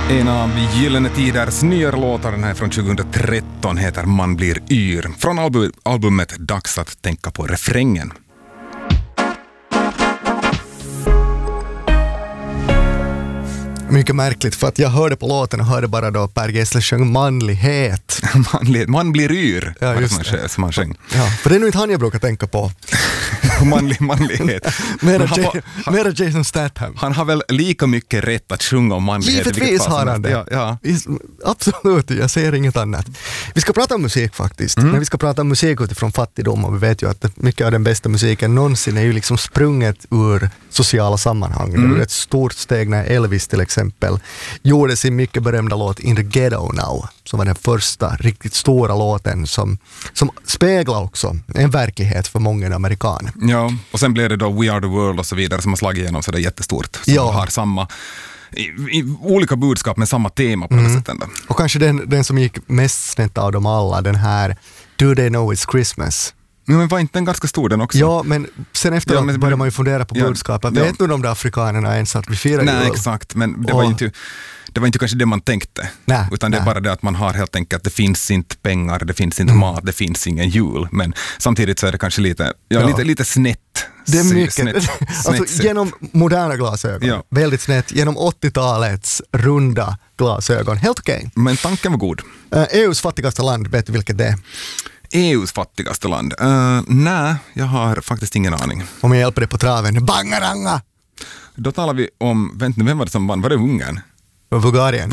En av Gyllene Tiders nya låtar, den här från 2013, heter Man blir yr. Från albumet Dags att tänka på refrängen. Mycket märkligt, för att jag hörde på låten och hörde bara då Per Gessle sjöng manlighet. Man blir yr, ja, just det. Som man sjöng. Ja, för det är nog inte han jag brukar tänka på. Manlighet. Mera Jason Statham. Han har väl lika mycket rätt att sjunga om manlighet. Givetvis har han det. Ja. Absolut, jag säger inget annat. Vi ska prata om musik faktiskt. Men vi ska prata om musik utifrån fattigdom, och vi vet ju att mycket av den bästa musiken någonsin är ju liksom sprunget ur sociala sammanhang. Det var ett stort steg när Elvis till exempel gjorde sin mycket berömda låt In the Ghetto Now, som var den första riktigt stora låten som speglar också en verklighet för många amerikaner. Ja, och sen blev det då We Are the World och så vidare som har slagit igenom så det är jättestort. Som har samma i olika budskap med samma tema på något sätt ändå. Och kanske den som gick mest snett av dem alla, den här Do They Know It's Christmas? Ja, men var inte den ganska stor den också? Ja, men sen efteråt började man ju fundera på budskapet. Vet du de där afrikanerna ens att vi firar jul? Nej, exakt, men det var inte kanske det man tänkte. Utan det är bara det att man har helt enkelt, det finns inte pengar, det finns inte mat, det finns ingen jul. Men samtidigt så är det kanske lite snett. Det är mycket. Alltså genom moderna glasögon. Väldigt snett. Genom 80-talets runda glasögon. Helt okej. Men tanken var god. EUs fattigaste land, vet du vilket det är? EUs fattigaste land? Nej, jag har faktiskt ingen aning. Om jag hjälper dig på traven. Bangaranga! Då talar vi om, vem var det som vann? Var det Ungern? Bulgarien. Det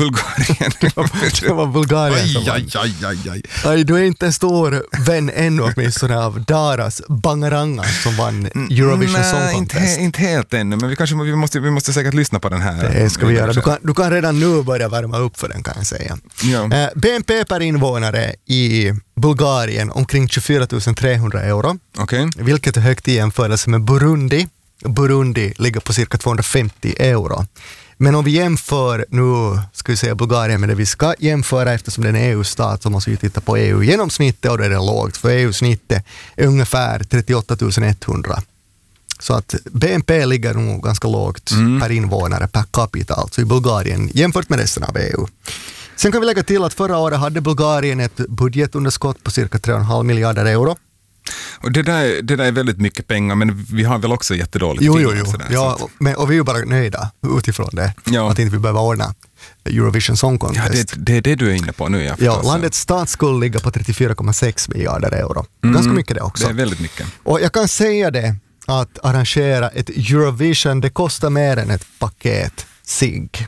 var Bulgarien som vann. Aj, du är inte en stor vän ännu åtminstone av Daras Bangaranga som vann Eurovision Song Contest. Nej, inte helt ännu, men vi måste säkert lyssna på den här. Det ska vi göra. Du kan redan nu börja värma upp för den, kan jag säga. Ja. BNP per invånare i Bulgarien omkring 24 300 euro. Okay. Vilket är högt i jämförelse med Burundi. Burundi ligger på cirka 250 euro. Men om vi jämför nu, ska vi säga Bulgarien, med det vi ska jämföra eftersom det är en EU-stat, så måste vi titta på EU-genomsnittet, och det är det lågt. För EU-snittet är ungefär 38 100. Så att BNP ligger nog ganska lågt per invånare, per capita, alltså i Bulgarien, jämfört med resten av EU. Sen kan vi lägga till att förra året hade Bulgarien ett budgetunderskott på cirka 3,5 miljarder euro. Och det där är väldigt mycket pengar, men vi har väl också jättedåligt. Jo. Ja, och vi är ju bara nöjda utifrån det. Ja. Att inte vi behöver ordna Eurovision Song Contest. Ja, det är det du är inne på nu. Ja, landets statsskuld ligger på 34,6 miljarder euro. Ganska mycket det också. Det är väldigt mycket. Och jag kan säga det, att arrangera ett Eurovision, det kostar mer än ett paket cigg.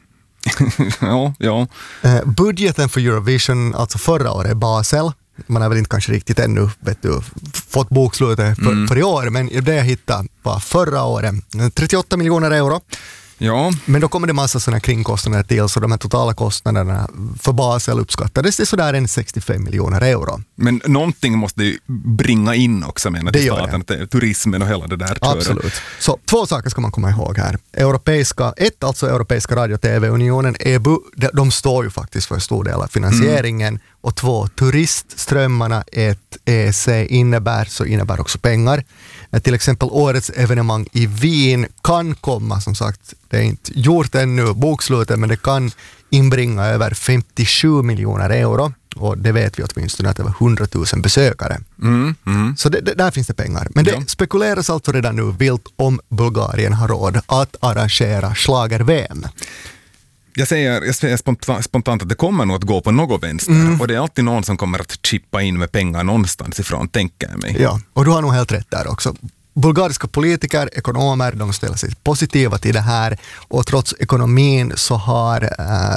ja. Budgeten för Eurovision, alltså förra året, Basel. Man har väl inte kanske riktigt ännu fått bokslutet för i år, men det jag hittade var förra året 38 miljoner euro. Ja. Men då kommer det massa sådana kringkostnader till, så de här totala kostnaderna för Basel uppskattades till sådär en 65 miljoner euro. Men någonting måste ju bringa in också, menar det staten, turismen och hela det där. Absolut. Så 2 saker ska man komma ihåg här. Europeiska radio- och TV-unionen, EBU, de står ju faktiskt för en stor del av finansieringen. Och 2, turistströmmarna, ett EC innebär också pengar. Till exempel årets evenemang i Wien kan komma, som sagt, det är inte gjort ännu bokslutet, men det kan inbringa över 57 miljoner euro. Och det vet vi åtminstone att det var 100 000 besökare. Så där finns det pengar. Men det spekuleras alltså redan nu vilt om Bulgarien har råd att arrangera schlager-VM. Jag säger spontant att det kommer nog att gå på något vänster. Och det är alltid någon som kommer att chippa in med pengar någonstans ifrån, tänker jag mig. Ja, och du har nog helt rätt där också. Bulgariska politiker, ekonomer, de ställer sig positiva till det här. Och trots ekonomin så har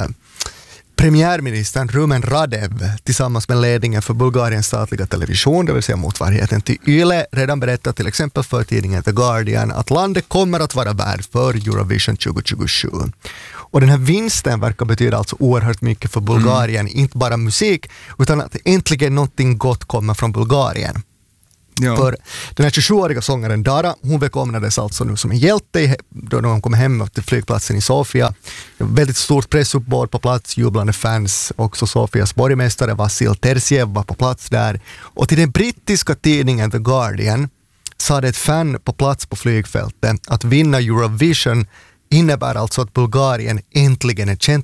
premiärministern Rumen Radev tillsammans med ledningen för Bulgariens statliga television, det vill säga motsvarigheten till YLE, redan berättat till exempel för tidningen The Guardian att landet kommer att vara värd för Eurovision 2027. Och den här vinsten verkar betyda alltså oerhört mycket för Bulgarien, inte bara musik, utan att äntligen någonting gott kommer från Bulgarien. Ja. För den här 27-åriga sångaren Dara, hon välkomnades alltså nu som en hjälte då hon kom hem till flygplatsen i Sofia. Väldigt stort pressuppbåd på plats, jublande fans. Också Sofias borgmästare Vasil Tersiev var på plats där. Och till den brittiska tidningen The Guardian sa det ett fan på plats på flygfältet att vinna Eurovision innebär alltså att Bulgarien äntligen är känt